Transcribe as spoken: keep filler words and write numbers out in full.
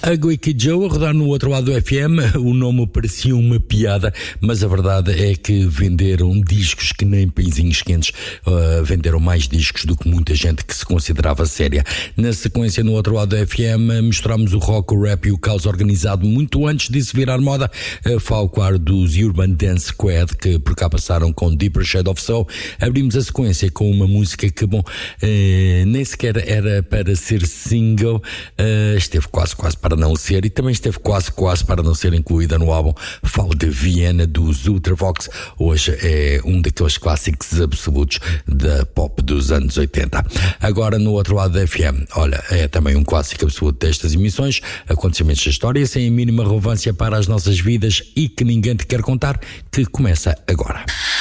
Ugly Kid Joe a rodar no outro lado do F M. O nome parecia uma piada, mas a verdade é que venderam discos que nem pãezinhos quentes. Uh, venderam mais discos do que muita gente que se considerava séria. Na sequência, no outro lado do F M, mostramos o rock, o rap e o caos organizado muito antes disso virar moda. Uh, falo, claro, dos Urban Dance Squad, que por cá passaram com Deeper Shade of Soul. Abrimos a sequência com uma música que, bom, uh, nem sequer era para ser single. Uh, esteve quase, quase para não ser, e também esteve quase, quase para não ser incluída no álbum. Falo de Viena, dos Ultravox. Hoje é um daqueles clássicos absolutos da pop dos anos oitenta. Agora, no outro lado da F M, olha, é também um clássico absoluto destas emissões, acontecimentos da história sem a mínima relevância para as nossas vidas e que ninguém te quer contar, que começa agora.